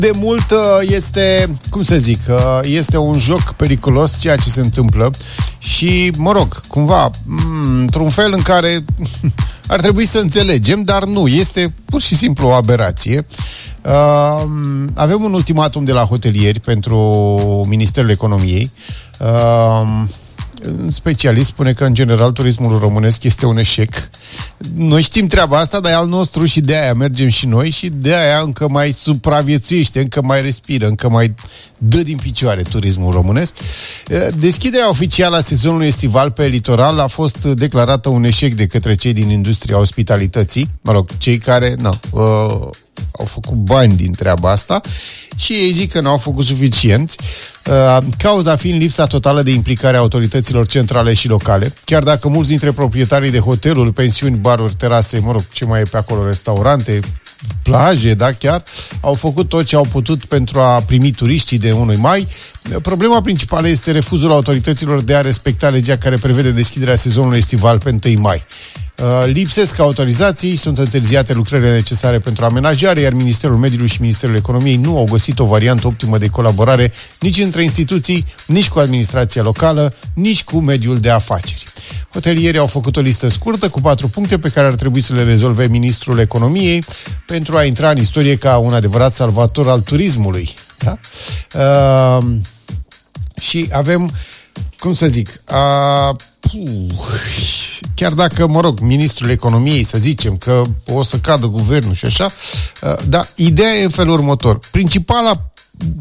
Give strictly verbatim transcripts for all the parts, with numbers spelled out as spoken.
De mult este, cum să zic, este un joc periculos ceea ce se întâmplă și, mă rog, cumva, într-un fel în care ar trebui să înțelegem, dar nu, este pur și simplu o aberație. Uh, avem un ultimatum de la hotelieri pentru Ministerul Economiei. Uh, un specialist spune că, în general, turismul românesc este un eșec. Noi știm treaba asta, dar e al nostru și de aia mergem și noi și de aia încă mai supraviețuiește, încă mai respiră, încă mai dă din picioare turismul românesc. Deschiderea oficială a sezonului estival pe litoral a fost declarată un eșec de către cei din industria ospitalității, mă rog, cei care na, uh, au făcut bani din treaba asta și ei zic că n-au făcut suficient, uh, cauza fiind lipsa totală de implicare a autorităților centrale și locale, chiar dacă mulți dintre proprietarii de hoteluri, pensiuni, baruri, terase, mă rog, ce mai e pe acolo, restaurante, plaje, da, chiar, au făcut tot ce au putut pentru a primi turiștii de unu mai. Problema principală este refuzul autorităților de a respecta legea care prevede deschiderea sezonului estival pe întâi mai. Lipsesc autorizații, sunt întârziate lucrările necesare pentru amenajare, iar Ministerul Mediului și Ministerul Economiei nu au găsit o variantă optimă de colaborare nici între instituții, nici cu administrația locală, nici cu mediul de afaceri. Hotelierii au făcut o listă scurtă cu patru puncte pe care ar trebui să le rezolve Ministrul Economiei pentru a intra în istorie ca un adevărat salvator al turismului. Da? Uh, și avem, cum să zic, uh, puh, chiar dacă, mă rog, Ministrul Economiei, să zicem că o să cadă guvernul și așa, uh, dar ideea e în felul următor. Principala,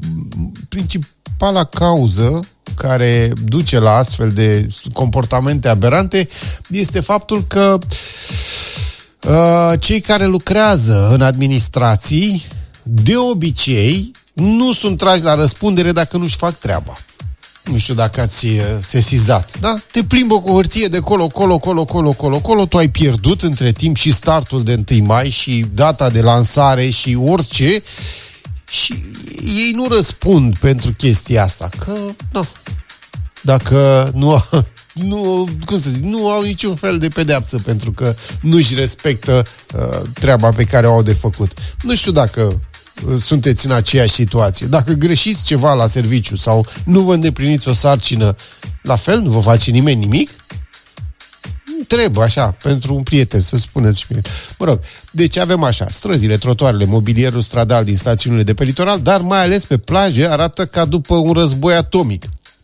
principala cauză care duce la astfel de comportamente aberante este faptul că uh, cei care lucrează în administrații de obicei nu sunt trași la răspundere dacă nu-și fac treaba. Nu știu dacă ați sesizat, da? Te plimbă cu hârtie de colo, colo, colo, colo, colo, colo, tu ai pierdut între timp și startul de întâi mai și data de lansare și orice și ei nu răspund pentru chestia asta, că, nu, dacă nu, nu, cum să zic, nu au niciun fel de pedeapsă pentru că nu-și respectă uh, treaba pe care o au de făcut. Nu știu dacă sunteți în aceeași situație. Dacă greșiți ceva la serviciu sau nu vă îndepliniți o sarcină, la fel, nu vă face nimeni nimic? Trebuie așa, pentru un prieten, să spuneți și mie. Mă rog, deci avem așa, străzile, trotuarele, mobilierul stradal din stațiunile de pe litoral, dar mai ales pe plaje arată ca după un război atomic.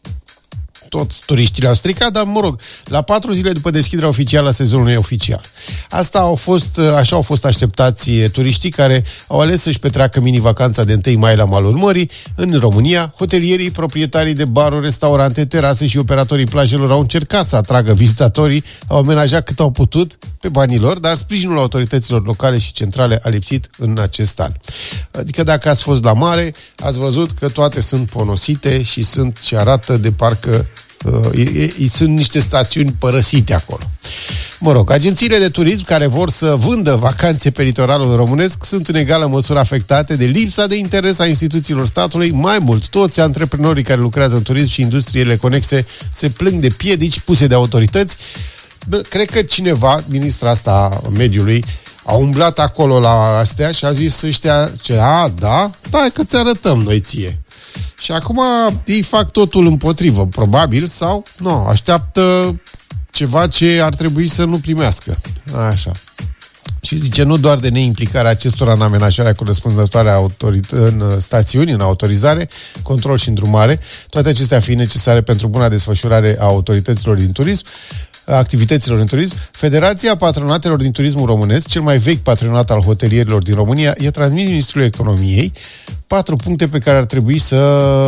Toți turiștii le-au stricat, dar, mă rog, la patru zile după deschiderea oficială a sezonului oficial. Asta au fost, așa au fost așteptați turiștii care au ales să-și petreacă mini-vacanța de întâi mai la malul mării. În România, hotelierii, proprietarii de baruri, restaurante, terase și operatorii plajelor au încercat să atragă vizitatorii, au amenajat cât au putut pe banii lor, dar sprijinul autorităților locale și centrale a lipsit în acest an. Adică dacă ați fost la mare, ați văzut că toate sunt ponosite și sunt și arată de parcă Uh, e, e, sunt niște stațiuni părăsite acolo. Mă rog, agențiile de turism care vor să vândă vacanțe pe litoralul românesc sunt în egală măsură afectate de lipsa de interes a instituțiilor statului. Mai mult, toți antreprenorii care lucrează în turism și industriile conexe se plâng de piedici puse de autorități. Bă, cred că cineva, ministra asta mediului, a umblat acolo la astea și a zis ăștia, ce, a, da? Stai că ți arătăm noi ție. Și acum ei fac totul împotrivă, probabil, sau nu, așteaptă ceva ce ar trebui să nu primească. Așa. Și zice, nu doar de neimplicarea acestora în amenajarea corespunzătoare autorit- în stațiuni, în autorizare, control și îndrumare, toate acestea fiind necesare pentru buna desfășurare a autorităților din turism, activităților în turism, Federația Patronatelor din Turismul Românesc, cel mai vechi patronat al hotelierilor din România, i-a transmis Ministrului Economiei patru puncte pe care ar trebui să,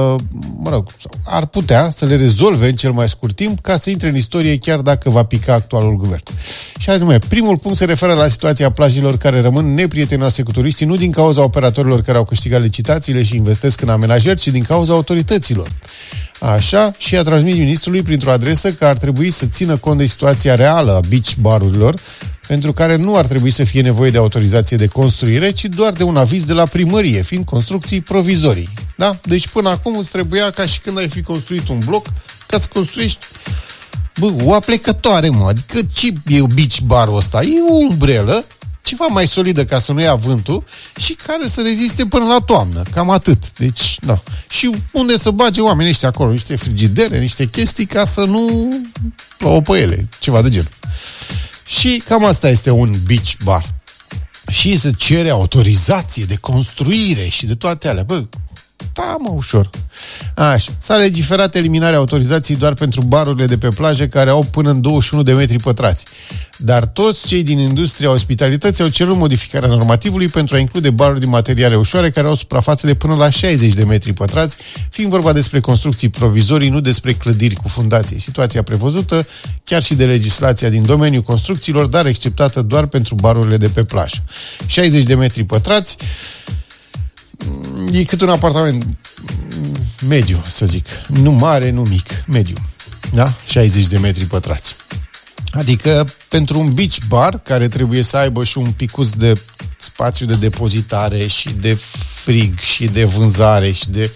mă rog, ar putea să le rezolve în cel mai scurt timp ca să intre în istorie chiar dacă va pica actualul guvern. Și anume, primul punct se referă la situația plajelor care rămân neprietenoase cu turiștii, nu din cauza operatorilor care au câștigat licitațiile și investesc în amenajări, ci din cauza autorităților. Așa, și a transmis ministrului printr-o adresă că ar trebui să țină cont de situația reală a beach barurilor, pentru care nu ar trebui să fie nevoie de autorizație de construire, ci doar de un aviz de la primărie, fiind construcții provizorii. Da? Deci până acum îți trebuia ca și când ai fi construit un bloc, ca să construiești, bă, o aplecătoare, mă, adică ce e beach barul ăsta? E o umbrelă ceva mai solidă ca să nu ia vântul și care să reziste până la toamnă. Cam atât. Deci, da. Și unde să bage oamenii ăștia acolo? Niște frigidere, niște chestii ca să nu plouă pe ele. Ceva de genul. Și cam asta este un beach bar. Și se cere autorizație de construire și de toate alea. Bă, da, mă, ușor. Așa. S-a legiferat eliminarea autorizației doar pentru barurile de pe plajă care au până în douăzeci și unu de metri pătrați. Dar toți cei din industria ospitalității au cerut modificarea normativului pentru a include baruri din materiale ușoare care au suprafață de până la șaizeci de metri pătrați, fiind vorba despre construcții provizorii, nu despre clădiri cu fundație. Situația prevăzută chiar și de legislația din domeniul construcțiilor, dar acceptată doar pentru barurile de pe plajă. șaizeci de metri pătrați e cât un apartament mediu, să zic. Nu mare, nu mic, mediu. Da? șaizeci de metri pătrați. Adică pentru un beach bar, care trebuie să aibă și un picuț de spațiu de depozitare și de frig și de vânzare și de...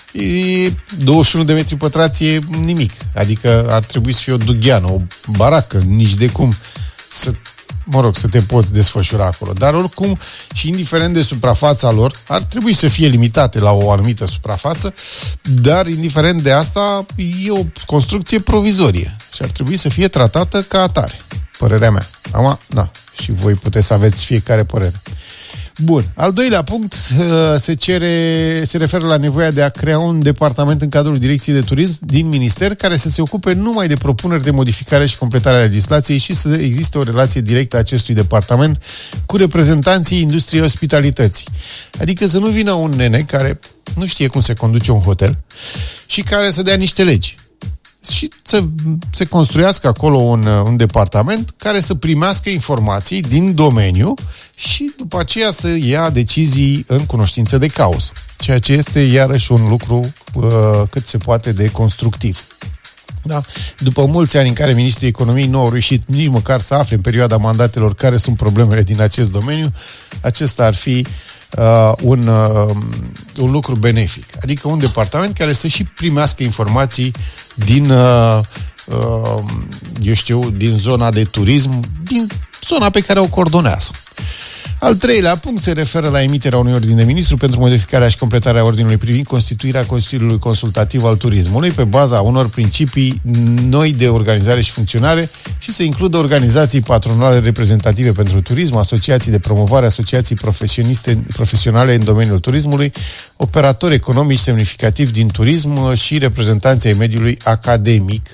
E douăzeci și unu de metri pătrați e nimic. Adică ar trebui să fie o dugheană, o baracă, nici de cum să... mă rog, să te poți desfășura acolo. Dar oricum, și indiferent de suprafața lor, ar trebui să fie limitate la o anumită suprafață, dar indiferent de asta, e o construcție provizorie și ar trebui să fie tratată ca atare. Părerea mea. Acum, da, și voi puteți să aveți fiecare părere. Bun. Al doilea punct se cere, se referă la nevoia de a crea un departament în cadrul Direcției de Turism din Minister care să se ocupe numai de propuneri de modificare și completare a legislației și să existe o relație directă a acestui departament cu reprezentanții industriei ospitalității. Adică să nu vină un nene care nu știe cum se conduce un hotel și care să dea niște legi. Și să se construiască acolo un, un departament care să primească informații din domeniu și după aceea să ia decizii în cunoștință de cauză. Ceea ce este iarăși un lucru uh, cât se poate de constructiv. Da? După mulți ani în care ministrii economiei nu au reușit nici măcar să afle în perioada mandatelor care sunt problemele din acest domeniu, acesta ar fi uh, un, uh, un lucru benefic. Adică un departament care să și primească informații din, uh, uh, eu știu, din zona de turism, din zona pe care o coordonează. Al treilea punct se referă la emiterea unui ordin de ministru pentru modificarea și completarea ordinului privind constituirea Consiliului Consultativ al Turismului pe baza unor principii noi de organizare și funcționare și să includă organizații patronale reprezentative pentru turism, asociații de promovare, asociații profesioniste, profesionale în domeniul turismului, operatori economici semnificativi din turism și reprezentanții ai mediului academic.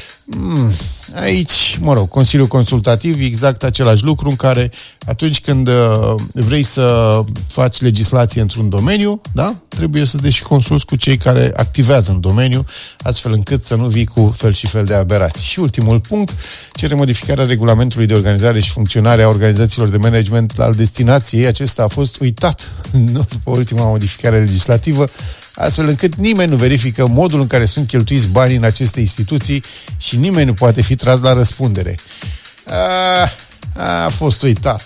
Hmm, aici, mă rog, Consiliul Consultativ e exact același lucru în care atunci când uh, vrei să faci legislație într-un domeniu, da, trebuie să te și consulți cu cei care activează în domeniu, astfel încât să nu vii cu fel și fel de aberații. Și ultimul punct, cere modificarea regulamentului de organizare și funcționare a organizațiilor de management al destinației. Acesta a fost uitat după ultima modificare legislativă, astfel încât nimeni nu verifică modul în care sunt cheltuiți banii în aceste instituții și nimeni nu poate fi tras la răspundere. A, a fost uitat.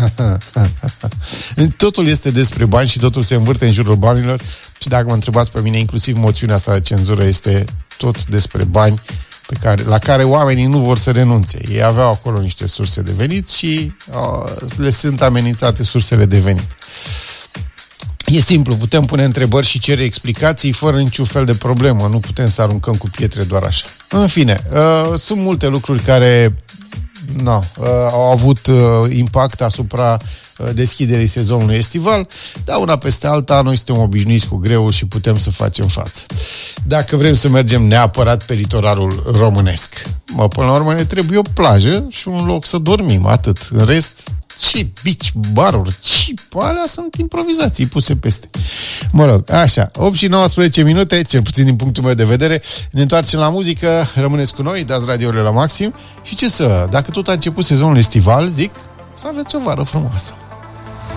Totul este despre bani și totul se învârte în jurul banilor și dacă mă întrebați pe mine, inclusiv moțiunea asta de cenzură este tot despre bani pe care, la care oamenii nu vor să renunțe. Ei aveau acolo niște surse de venit și uh, le sunt amenințate sursele de venit. E simplu, putem pune întrebări și cere explicații fără niciun fel de problemă, nu putem să aruncăm cu pietre doar așa. În fine, uh, sunt multe lucruri care no, uh, au avut uh, impact asupra uh, deschiderii sezonului estival, dar una peste alta noi suntem obișnuiți cu greul și putem să facem față. Dacă vrem să mergem neapărat pe litoralul românesc, mă, până la urmă ne trebuie o plajă și un loc să dormim, atât. În rest, ce beach bar-uri, ce alea sunt improvizații puse peste. Mă rog, așa, opt și nouăsprezece minute, cel puțin din punctul meu de vedere, ne întoarcem la muzică, rămâneți cu noi, dați radiourile la maxim și ce să, dacă tot a început sezonul estival, zic, să aveți o vară frumoasă.